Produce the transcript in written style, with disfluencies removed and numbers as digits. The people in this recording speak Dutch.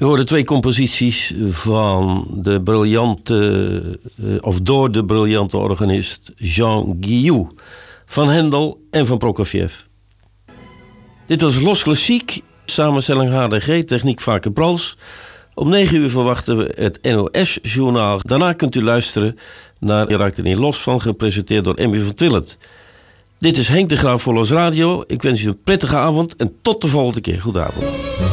We hoorden twee composities van de briljante, door de briljante organist Jean Guillou, van Hendel en van Prokofjev. Dit was Los Klassiek, samenstelling HDG, techniek Vaker Prals. Om 9 uur verwachten we het NOS-journaal. Daarna kunt u luisteren naar Je raakt er niet los van, gepresenteerd door Emmy van Twillet. Dit is Henk de Graaf voor Los Radio. Ik wens u een prettige avond en tot de volgende keer. Goedenavond.